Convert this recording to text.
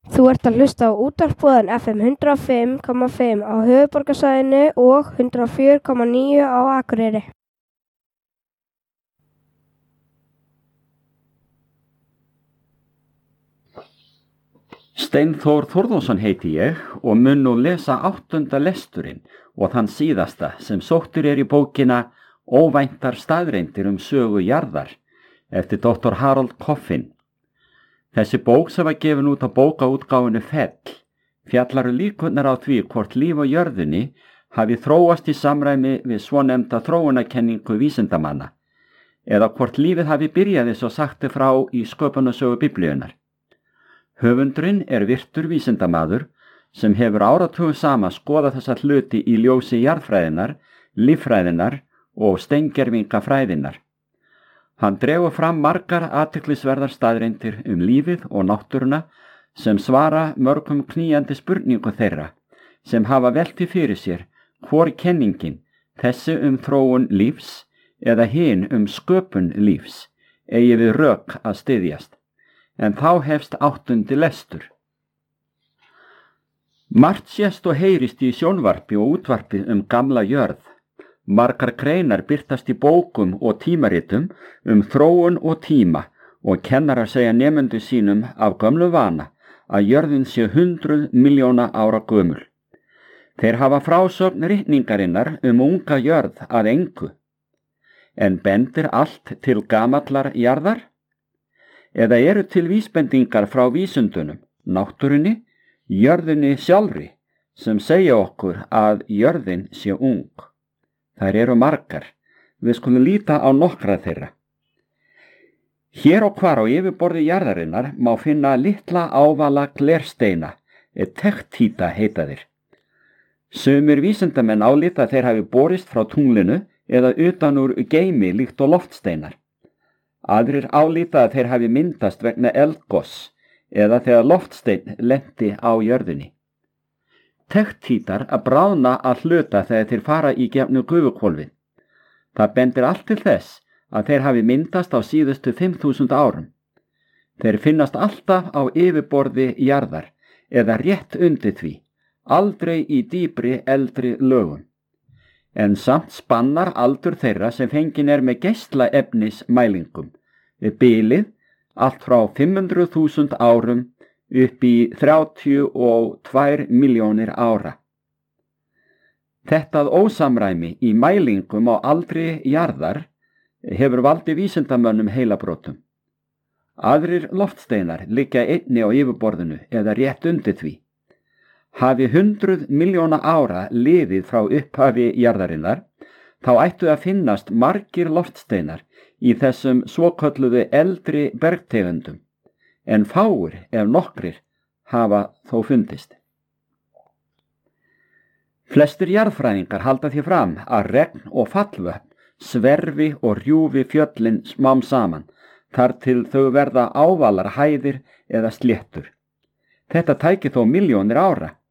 Þú ert að hlusta á útvarpsboðan FM 105,5 á höfuðborgarsvæðinu og 104,9 á Akureyri. Steinþór Þórðarson heiti ég og mun nú lesa 8. lesturinn og þann síðasta sem sóttur í bókina Óvæntar staðreyndir sögu jarðar eftir Dr. Harold Coffin. Þessi bók sem var gefin út á bókaútgáfunni Fell fjallar líkurnar á því hvort líf á jörðinni hafi þróast í samræmi við svonefnda þróunarkenningu vísindamanna eða hvort lífið hafi byrjað eins og sagt frá í sköpunarsögu Biblíunnar. Höfundurinn virtur vísindamaður sem hefur áratugum saman skoðað þessa hluti í ljósi jarðfræðinnar, líffræðinnar og steingervingafræðinnar. Hann dregur fram margar athyglisverðar staðreyndir lífið og náttúruna sem svara mörgum knýjandi spurningum þeirra sem hafa velti fyrir sér hvor kenningin, þessi þróun lífs eða hin sköpun lífs, eigi við rök að styðjast. En þá hefst 8. lestur. Margt sést og heyrist í sjónvarpi og útvarpi gamla jörð. Margar greinar birtast í bókum og tímaritum þróun og tíma og kennarar segja nemendum sínum af gömlu vana að jörðin sé 100 milljóna ára gömul. Þeir hafa frásögn ritningarinnar unga jörð að engu. En bendir allt til gamallar jarðar? Eða eru til vísbendingar frá vísundunum, náttúrunni, jörðinni sjálfri, sem segja okkur að jörðin sé ung? Þær eru margar, við skulum líta á nokkra þeirra. Hér og hvar á yfirborði jarðarinnar má finna litla ávala glersteina, tektíta heita þeir. Sumir vísindamenn álíta að þeir hafi borist frá tunglinu eða utan úr geimi líkt og loftsteinar. Aðrir álíta að þeir hafi myndast vegna eldgoss eða þegar loftsteinn lenti á jörðinni. Tektítar að bráðna að hluta þegar þeir fara í gegnum gufuhvolfið. Það bendir allt til þess að þeir hafi myndast á síðustu 5.000 árum. Þeir finnast alltaf á yfirborði jarðar eða rétt undir því, aldrei í dýpri eldri lögum. En samt spannar aldur þeirra sem fengin með geislaefnismælingum, bilið allt frá 500.000 árum upp í 32 milljónir ára. Þetta ósamræmi í mælingum á aldri jarðar hefur valdið vísindamönnum heilabrotum. Aðrir loftsteinar liggja einni á yfirborðinu eða rétt undir því. Hafi 100 milljóna ára liðið frá upphafi jarðarinnar, þá ættu að finnast margir loftsteinar í þessum svokölluðu eldri bergtegundum, en fáir ef nokkrir hafa þó fundist. Flestir jarðfræðingar halda því fram að regn og fallvötn sverfi og rjúfi fjöllin smám saman, þar til þau verða ávalar hæðir eða sléttur. Þetta tæki þó milljónir ára.